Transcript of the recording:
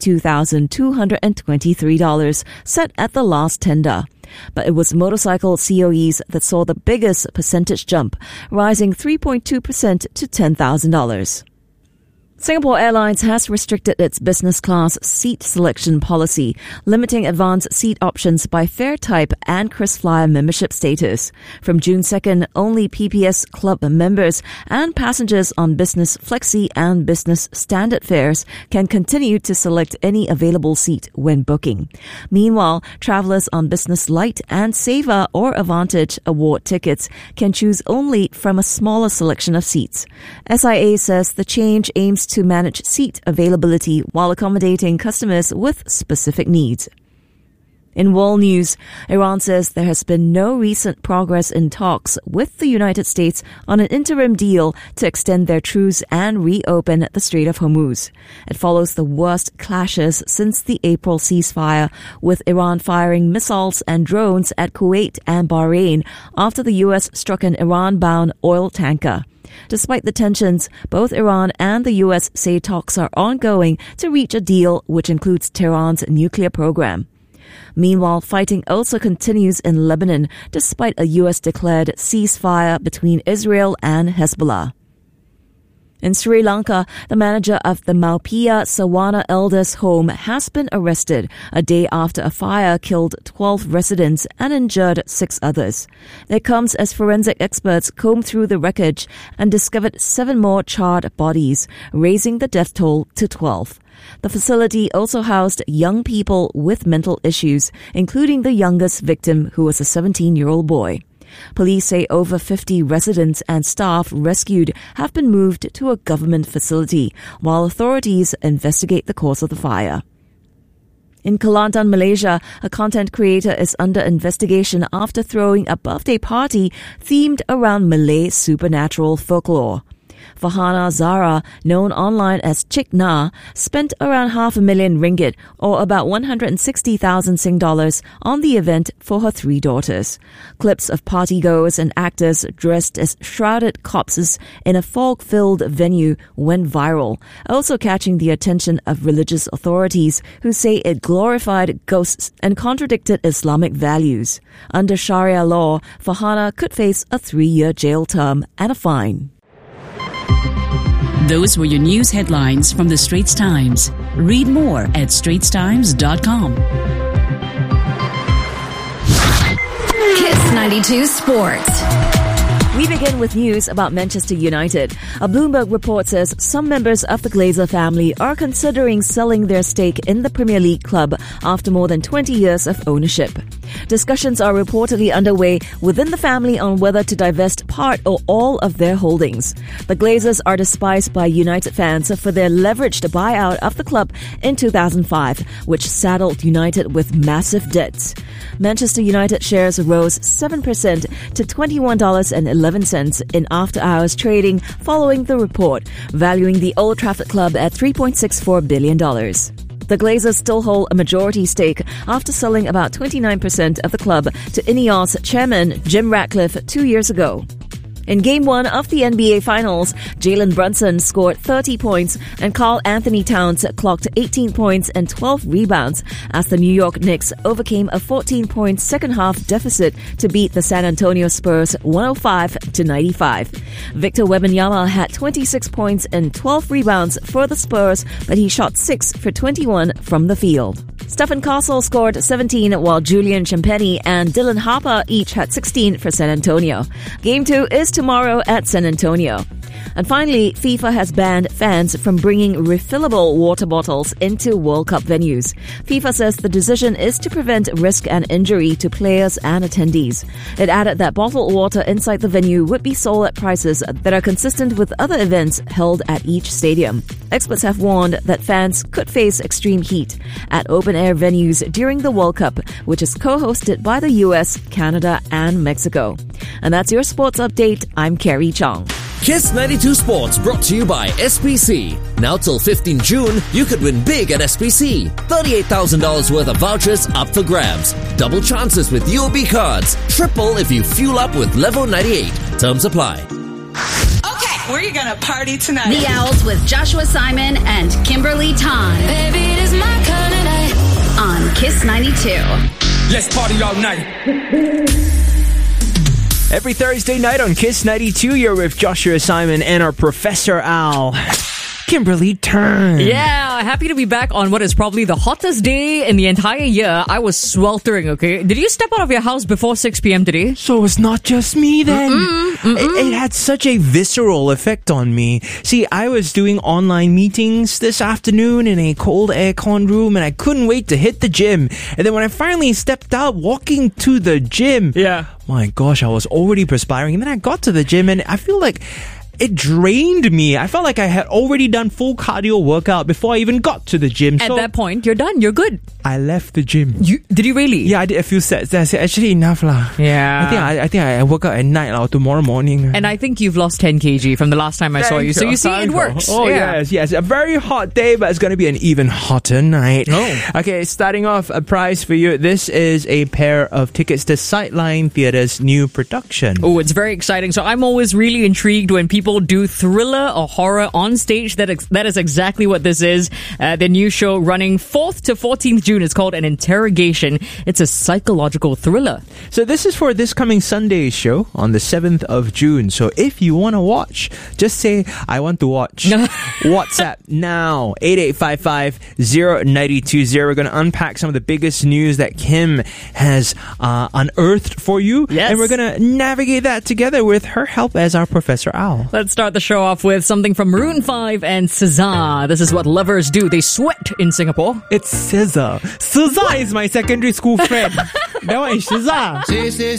$2,223, set at the last tender. But it was motorcycle COEs that saw the biggest percentage jump, rising 3.2% to $10,000. Singapore Airlines has restricted its business class seat selection policy, limiting advanced seat options by fare type and KrisFlyer membership status. From June 2nd, only PPS Club members and passengers on Business Flexi and Business Standard fares can continue to select any available seat when booking. Meanwhile, travelers on Business Lite and Saver or Advantage award tickets can choose only from a smaller selection of seats. SIA says the change aims to manage seat availability while accommodating customers with specific needs. In world news, Iran says there has been no recent progress in talks with the United States on an interim deal to extend their truce and reopen the Strait of Hormuz. It follows the worst clashes since the April ceasefire, with Iran firing missiles and drones at Kuwait and Bahrain after the U.S. struck an Iran-bound oil tanker. Despite the tensions, both Iran and the U.S. say talks are ongoing to reach a deal which includes Tehran's nuclear program. Meanwhile, fighting also continues in Lebanon despite a U.S.-declared ceasefire between Israel and Hezbollah. In Sri Lanka, the manager of the Maupia Sawana Elders Home has been arrested a day after a fire killed 12 residents and injured 6 others. It comes as forensic experts combed through the wreckage and discovered 7 more charred bodies, raising the death toll to 12. The facility also housed young people with mental issues, including the youngest victim, who was a 17-year-old boy. Police say over 50 residents and staff rescued have been moved to a government facility, while authorities investigate the cause of the fire. In Kelantan, Malaysia, a content creator is under investigation after throwing a birthday party themed around Malay supernatural folklore. Farhana Zara, known online as Chick Na, spent around $500,000 or about 160,000 Sing dollars on the event for her 3 daughters. Clips of partygoers and actors dressed as shrouded corpses in a fog-filled venue went viral, also catching the attention of religious authorities who say it glorified ghosts and contradicted Islamic values. Under Sharia law, Farhana could face a 3-year jail term and a fine. Those were your news headlines from the Straits Times. Read more at straitstimes.com. Kiss 92 Sports. We begin with news about Manchester United. A Bloomberg report says some members of the Glazer family are considering selling their stake in the Premier League club after more than 20 years of ownership. Discussions are reportedly underway within the family on whether to divest part or all of their holdings. The Glazers are despised by United fans for their leveraged buyout of the club in 2005, which saddled United with massive debts. Manchester United shares rose 7% to $21.11 in after-hours trading following the report, valuing the Old Trafford club at $3.64 billion. The Glazers still hold a majority stake after selling about 29% of the club to Ineos chairman Jim Ratcliffe 2 years ago. In Game 1 of the NBA Finals, Jalen Brunson scored 30 points and Karl Anthony Towns clocked 18 points and 12 rebounds as the New York Knicks overcame a 14-point second-half deficit to beat the San Antonio Spurs 105-95. Victor Wembanyama had 26 points and 12 rebounds for the Spurs, but he shot 6 for 21 from the field. Stephen Castle scored 17 while Julian Champagny and Dylan Harper each had 16 for San Antonio. Game 2 is tomorrow at San Antonio. And finally, FIFA has banned fans from bringing refillable water bottles into World Cup venues. FIFA says the decision is to prevent risk and injury to players and attendees. It added that bottled water inside the venue would be sold at prices that are consistent with other events held at each stadium. Experts have warned that fans could face extreme heat at open-air venues during the World Cup, which is co-hosted by the US, Canada, and Mexico. And that's your sports update. I'm Carrie Chong. Kiss 92 Sports brought to you by SPC. Now till 15 June, you could win big at SPC. $38,000 worth of vouchers up for grabs. Double chances with UOB cards. Triple if you fuel up with Level 98. Terms apply. We're gonna party tonight. The Owls with Joshua Simon and Kimberly Tan. Baby, it is my kind of night. On Kiss 92. Let's party all night. Every Thursday night on Kiss 92, you're with Joshua Simon and our Professor Al, Kimberly Tan. Yeah, happy to be back on what is probably the hottest day in the entire year. I was sweltering, okay? Did you step out of your house before 6 p.m. today? So it's not just me then. It had such a visceral effect on me. See, I was doing online meetings this afternoon in a cold aircon room and I couldn't wait to hit the gym. And then when I finally stepped out walking to the gym, my gosh, I was already perspiring. And then I got to the gym and I feel like it drained me. I felt like I had already done full cardio workout before I even got to the gym. At that point, you're done. You're good. I left the gym. Did you really? Yeah, I did a few sets. That's actually enough lah. Yeah. I think I work out at night or tomorrow morning. And I think you've lost 10 kg from the last time I saw you. So you see, it works. Oh, yes. A very hot day, but it's going to be an even hotter night. Oh. Okay, starting off, a prize for you. This is a pair of tickets to Sideline Theatre's new production. Oh, it's very exciting. So I'm always really intrigued when people do thriller or horror on stage. That is exactly what this is. The new show running 4th to 14th June. It's called An Interrogation. It's a psychological thriller. So this is for this coming Sunday's show on the 7th of June. So if you want to watch, just say, I want to watch. WhatsApp now, 8855-0920. We're going to unpack some of the biggest news that Kim has unearthed for you. Yes. And we're going to navigate that together with her help as our Professor Al. Let's start the show off with something from Maroon 5 and SZA. This is what lovers do. They sweat in Singapore. It's SZA. SZA is my secondary school friend. That one is SZA.